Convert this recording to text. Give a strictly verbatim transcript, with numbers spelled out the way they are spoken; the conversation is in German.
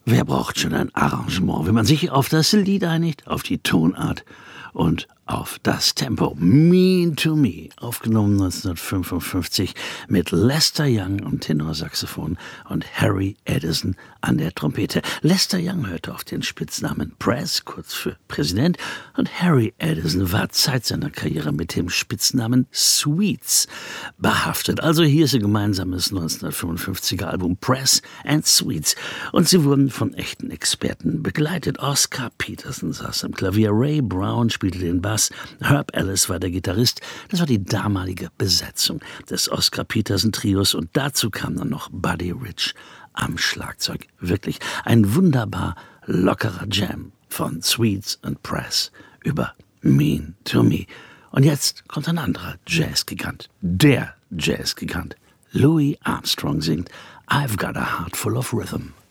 wer braucht schon ein Arrangement, wenn man sich auf das Lied einigt, auf die Tonart und auf das Tempo. Mean to Me, aufgenommen neunzehnhundertfünfundfünfzig mit Lester Young am Tenorsaxophon und Harry Edison an der Trompete. Lester Young hörte auf den Spitznamen Press, kurz für Präsident, und Harry Edison war Zeit seiner Karriere mit dem Spitznamen Sweets behaftet. Also hier ist ihr gemeinsames neunzehnhundertfünfundfünfziger Album Press and Sweets. Und sie wurden von echten Experten begleitet. Oscar Peterson saß am Klavier, Ray Brown spielte den Bass, Herb Ellis war der Gitarrist. Das war die damalige Besetzung des Oscar Peterson Trios und dazu kam dann noch Buddy Rich am Schlagzeug. Wirklich ein wunderbar lockerer Jam von Sweets and Press über Mean to Me. Und jetzt kommt ein anderer Jazzgigant, der Jazzgigant. Louis Armstrong singt I've Got a Heart Full of Rhythm.